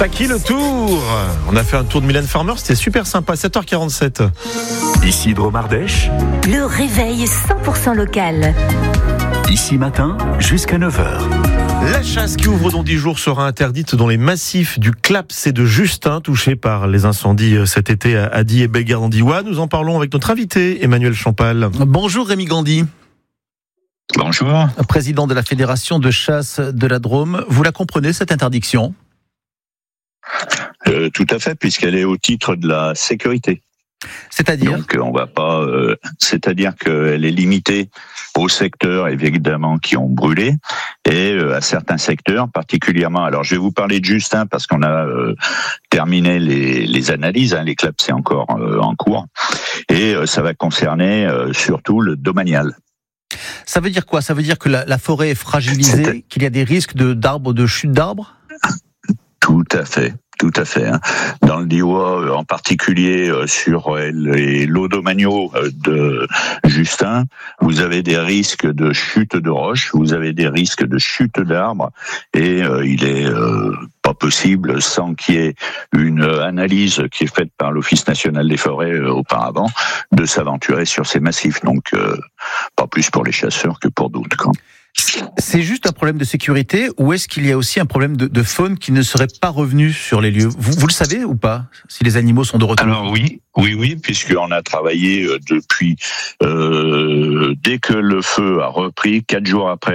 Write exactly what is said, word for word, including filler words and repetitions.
Ça qui le tour. On a fait un tour de Mylène Farmer, c'était super sympa, sept heures quarante-sept. Ici Dromardèche. Le réveil cent pour cent local. Ici matin jusqu'à neuf heures. La chasse qui ouvre dans dix jours sera interdite dans les massifs du Claps et de Justin, touchés par les incendies cet été à Adi et Bellegarde-en-Diois. Nous en parlons avec notre invité, Emmanuel Champal. Bonjour Rémi Gandhi. Bonjour. Président de la Fédération de chasse de la Drôme. Vous la comprenez, cette interdiction ? euh, Tout à fait, puisqu'elle est au titre de la sécurité. C'est-à-dire ? Donc on va pas, euh, c'est-à-dire qu'elle est limitée aux secteurs évidemment qui ont brûlé et euh, à certains secteurs particulièrement. Alors je vais vous parler de Justin parce qu'on a euh, terminé les, les analyses, hein, les claps c'est encore euh, en cours et euh, ça va concerner euh, surtout le domanial. Ça veut dire quoi ? Ça veut dire que la, la forêt est fragilisée, c'est... qu'il y a des risques de, d'arbres, de chute d'arbres ? Tout à fait. Tout à fait. Dans le Diois, en particulier sur les lots domaniaux de Justin, vous avez des risques de chute de roches, vous avez des risques de chute d'arbres, et euh, il est euh, pas possible, sans qu'il y ait une analyse qui est faite par l'Office national des forêts euh, auparavant, de s'aventurer sur ces massifs. Donc, euh, pas plus pour les chasseurs que pour d'autres, quoi. C'est juste un problème de sécurité ou est-ce qu'il y a aussi un problème de, de faune qui ne serait pas revenu sur les lieux ? vous, vous le savez ou pas, si les animaux sont de retour ? Alors oui, oui, oui, puisqu'on a travaillé depuis, euh, dès que le feu a repris, quatre jours après